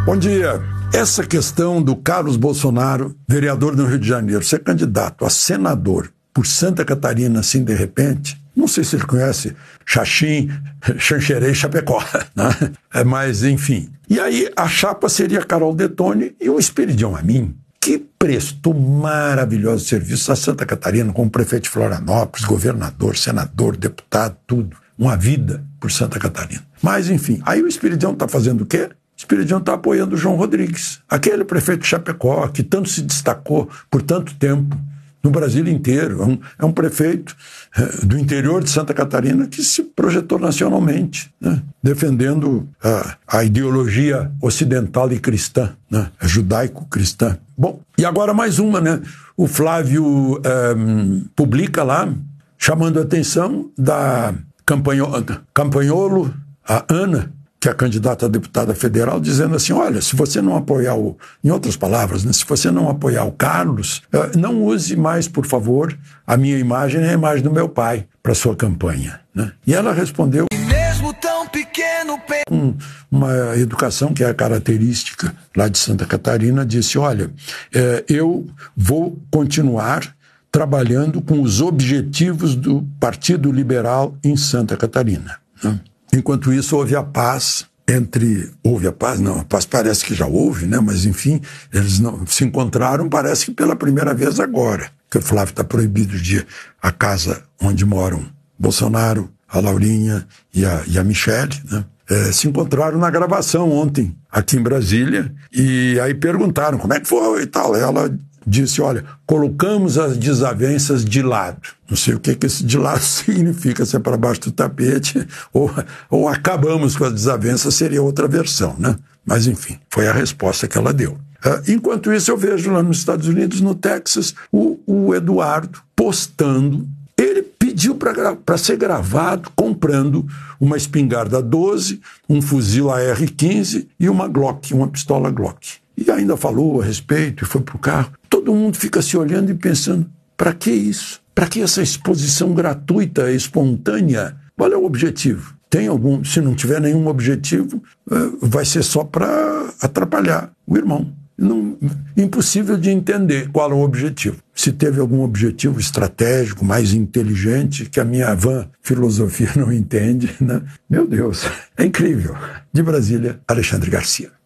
Bom dia. Essa questão do Carlos Bolsonaro, vereador do Rio de Janeiro, ser candidato a senador por Santa Catarina, assim, de repente, não sei se ele conhece Xaxim, Xanxerê e Chapecó, né? Mas, enfim. E aí a chapa seria Carol Detone e o Esperidião Amin, que prestou maravilhosos serviços a Santa Catarina, como prefeito de Florianópolis, governador, senador, deputado, tudo. Uma vida por Santa Catarina. Mas, enfim, aí o Esperidião está fazendo o quê? O Esperidião está apoiando o João Rodrigues, aquele prefeito de Chapecó, que tanto se destacou por tanto tempo no Brasil inteiro. É um prefeito do interior de Santa Catarina que se projetou nacionalmente, né? Defendendo a ideologia ocidental e cristã, né? Judaico-cristã. Bom, e agora mais uma, né? O Flávio publica lá, chamando a atenção da Campanholo, a Ana, que é a candidata a deputada federal, dizendo assim, olha, se você não apoiar em outras palavras, né, se você não apoiar o Carlos, não use mais, por favor, a minha imagem e a imagem do meu pai para sua campanha, né? E ela respondeu mesmo tão pequeno, com uma educação que é a característica lá de Santa Catarina, disse, olha, eu vou continuar trabalhando com os objetivos do Partido Liberal em Santa Catarina, né? Enquanto isso, houve a paz Houve a paz? Não, a paz parece que já houve, né? Mas, enfim, eles não se encontraram, parece que pela primeira vez agora, que o Flávio está proibido de ir à casa onde moram Bolsonaro, a Laurinha e a Michele, né? Se encontraram na gravação ontem, aqui em Brasília, e aí perguntaram como é que foi e tal. Ela disse, olha, colocamos as desavenças de lado. Não sei o que esse de lado significa, se é para baixo do tapete ou acabamos com as desavenças, seria outra versão, né? Mas, enfim, foi a resposta que ela deu. Enquanto isso, eu vejo lá nos Estados Unidos, no Texas, o Eduardo postando. Ele pediu para ser gravado comprando uma espingarda 12, um fuzil AR-15 e uma Glock, uma pistola Glock. E ainda falou a respeito e foi para o carro. Todo mundo fica se olhando e pensando, para que isso? Para que essa exposição gratuita, espontânea? Qual é o objetivo? Tem algum? Se não tiver nenhum objetivo, vai ser só para atrapalhar o irmão. Impossível de entender qual é o objetivo. Se teve algum objetivo estratégico, mais inteligente, que a minha vã filosofia não entende, né? Meu Deus, é incrível. De Brasília, Alexandre Garcia.